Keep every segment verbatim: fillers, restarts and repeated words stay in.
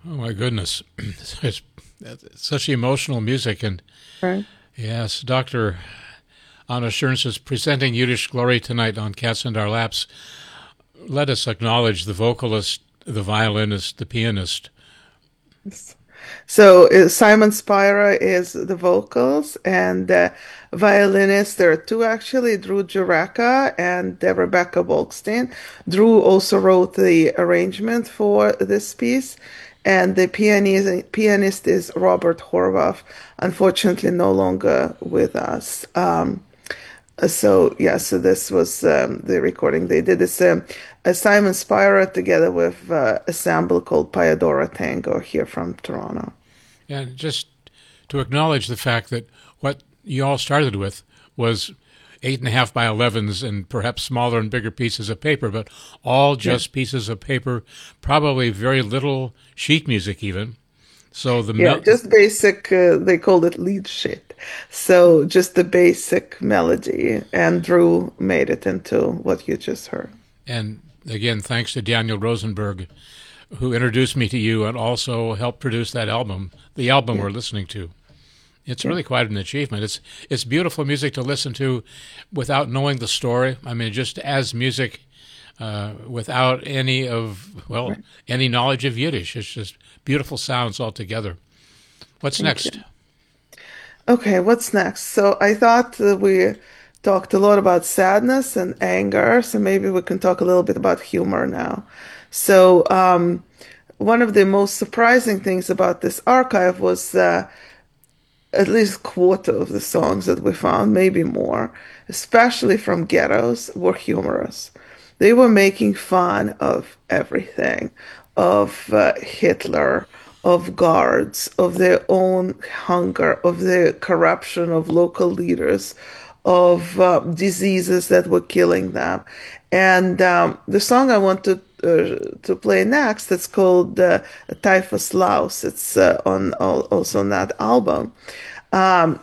Oh my goodness, it's, it's such emotional music, and Right. yes, Doctor Anna Schurns is presenting Yiddish Glory tonight on Cats in Our Laps. Let us acknowledge the vocalist, the violinist, the pianist. So uh, Simon Spira is the vocals and uh, violinist. There are two actually, Drew Jureka and uh, Rebecca Volkstein. Drew also wrote the arrangement for this piece, and the pianist pianist is Robert Horvath. Unfortunately, no longer with us. Um, so yeah, so this was um, the recording they did. It's um, uh, Simon Spira together with uh, a sample called Payadora Tango here from Toronto. And just to acknowledge the fact that what you all started with was eight and a half by elevens and perhaps smaller and bigger pieces of paper, but all just yeah. pieces of paper, probably very little sheet music even. So the yeah, mel- just basic. Uh, they called it lead sheet. So just the basic melody, and Drew made it into what you just heard. And again, thanks to Daniel Rosenberg, who introduced me to you and also helped produce that album, the album yeah. we're listening to. It's yeah. really quite an achievement. It's it's beautiful music to listen to without knowing the story. I mean, just as music uh, without any of, well, right. any knowledge of Yiddish. It's just beautiful sounds altogether. What's Thank next? You. Okay, what's next? So I thought that we talked a lot about sadness and anger, so maybe we can talk a little bit about humor now. So um, one of the most surprising things about this archive was uh, at least a quarter of the songs that we found, maybe more, especially from ghettos, were humorous. They were making fun of everything, of uh, Hitler, of guards, of their own hunger, of the corruption of local leaders, of uh, diseases that were killing them. And um, the song I want to uh, to play next, it's called uh, Typhus Louse. It's uh, on also on that album. Um,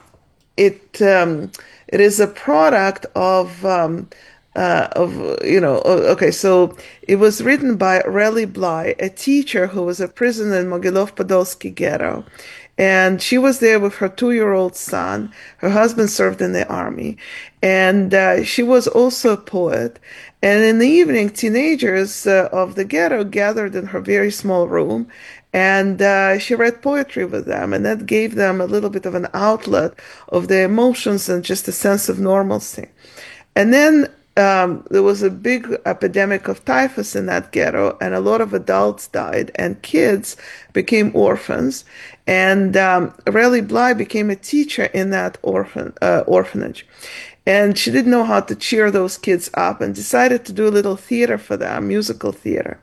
it um, it is a product of um, uh, of you know okay, so it was written by Relly Bly, a teacher who was a prisoner in Mogilov-Podolsky ghetto. And she was there with her two-year-old son. Her husband served in the army. And uh, she was also a poet. And in the evening, teenagers uh, of the ghetto gathered in her very small room. And uh, she read poetry with them. And that gave them a little bit of an outlet of their emotions and just a sense of normalcy. And then Um, there was a big epidemic of typhus in that ghetto, and a lot of adults died, and kids became orphans. And um, Relly Bly became a teacher in that orphan uh, orphanage. And she didn't know how to cheer those kids up and decided to do a little theater for them, musical theater.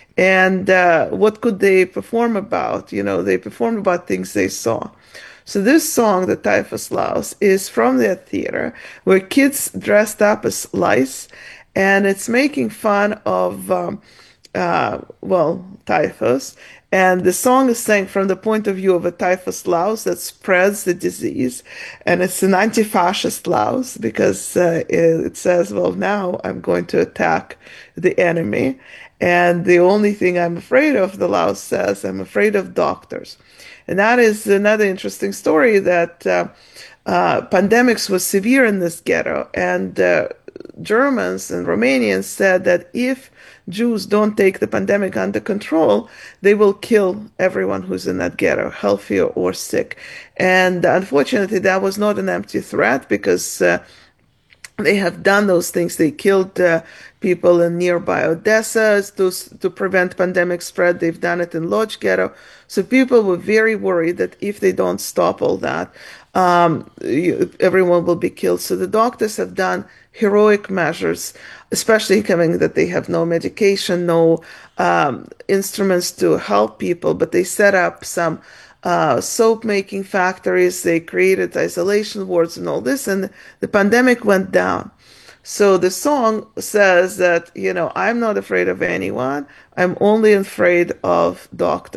And uh, what could they perform about? You know, they performed about things they saw. So this song, the Typhus Louse, is from their theater where kids dressed up as lice, and it's making fun of, um, uh, well, typhus. And the song is sang from the point of view of a typhus louse that spreads the disease. And it's an anti-fascist louse because uh, it says, well, now I'm going to attack the enemy. And the only thing I'm afraid of, the louse says, I'm afraid of doctors. And that is another interesting story that uh, uh, pandemics was severe in this ghetto. And uh, Germans and Romanians said that if Jews don't take the pandemic under control, they will kill everyone who's in that ghetto, healthy or sick. And unfortunately, that was not an empty threat because uh, they have done those things. They killed uh, people in nearby Odessa to, to prevent pandemic spread. They've done it in Lodz ghetto. So people were very worried that if they don't stop all that, um, you, everyone will be killed. So the doctors have done heroic measures, especially coming that they have no medication, no um, instruments to help people, but they set up some Uh, soap making factories, they created isolation wards and all this, and the pandemic went down. So the song says that, you know, I'm not afraid of anyone, I'm only afraid of doctors.